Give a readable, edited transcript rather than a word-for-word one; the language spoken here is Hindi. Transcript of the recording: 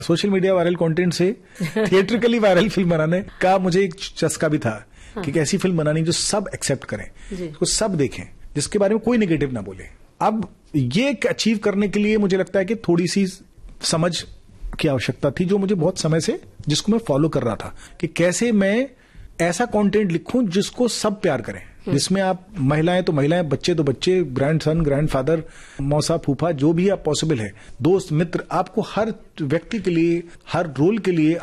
सोशल मीडिया वायरल कंटेंट से थिएट्रिकली वायरल फिल्म बनाने का मुझे एक चस्का भी था कि ऐसी फिल्म बनानी जो सब एक्सेप्ट करें, वो सब देखें, जिसके बारे में कोई नेगेटिव ना बोले। अब ये अचीव करने के लिए मुझे लगता है कि थोड़ी सी समझ की आवश्यकता थी, जो मुझे बहुत समय से, जिसको मैं फॉलो कर रहा था कि कैसे मैं ऐसा कंटेंट लिखूं जिसको सब प्यार करें, जिसमें आप महिलाएं तो महिलाएं, बच्चे तो बच्चे, ग्रैंडसन, ग्रैंडफादर, मौसा, फूफा, जो भी आप पॉसिबल है, दोस्त, मित्र, आपको हर व्यक्ति के लिए, हर रोल के लिए